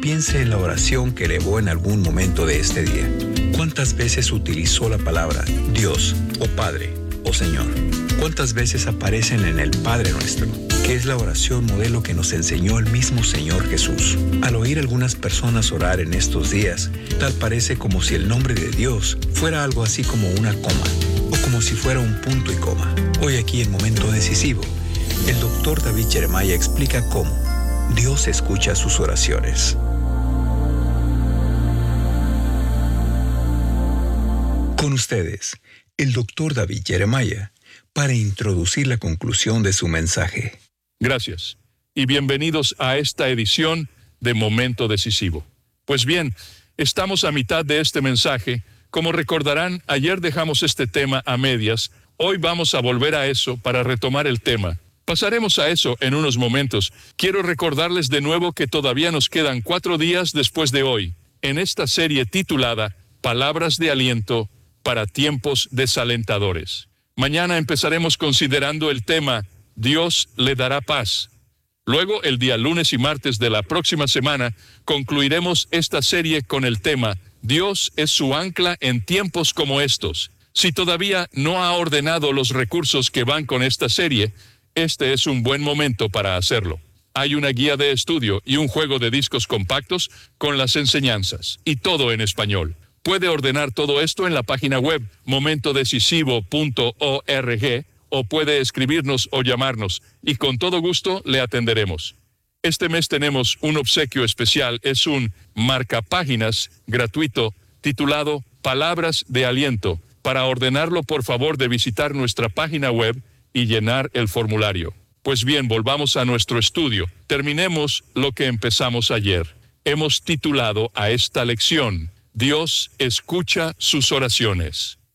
piense en la oración que elevó en algún momento de este día. ¿Cuántas veces utilizó la palabra Dios, o Padre, o Señor? ¿Cuántas veces aparecen en el Padre Nuestro, que es la oración modelo que nos enseñó el mismo Señor Jesús? Al oír algunas personas orar en estos días, tal parece como si el nombre de Dios fuera algo así como una coma, o como si fuera un punto y coma. Hoy aquí en Momento Decisivo, el Dr. David Jeremiah explica cómo Dios escucha sus oraciones. Con ustedes, el Dr. David Jeremiah, para introducir la conclusión de su mensaje. Gracias, y bienvenidos a esta edición de Momento Decisivo. Pues bien, estamos a mitad de este mensaje. Como recordarán, ayer dejamos este tema a medias. Hoy vamos a volver a eso para retomar el tema. Pasaremos a eso en unos momentos. Quiero recordarles de nuevo que todavía nos quedan 4 días después de hoy, en esta serie titulada Palabras de Aliento para Tiempos Desalentadores. Mañana empezaremos considerando el tema Dios le dará paz. Luego, el día lunes y martes de la próxima semana, concluiremos esta serie con el tema Dios es su ancla en tiempos como estos. Si todavía no ha ordenado los recursos que van con esta serie, este es un buen momento para hacerlo. Hay una guía de estudio y un juego de discos compactos con las enseñanzas, y todo en español. Puede ordenar todo esto en la página web momentodecisivo.org o puede escribirnos o llamarnos, y con todo gusto le atenderemos. Este mes tenemos un obsequio especial, es un marcapáginas gratuito titulado Palabras de Aliento. Para ordenarlo, por favor de visitar nuestra página web y llenar el formulario. Pues bien, volvamos a nuestro estudio. Terminemos lo que empezamos ayer. Hemos titulado a esta lección Dios escucha sus oraciones.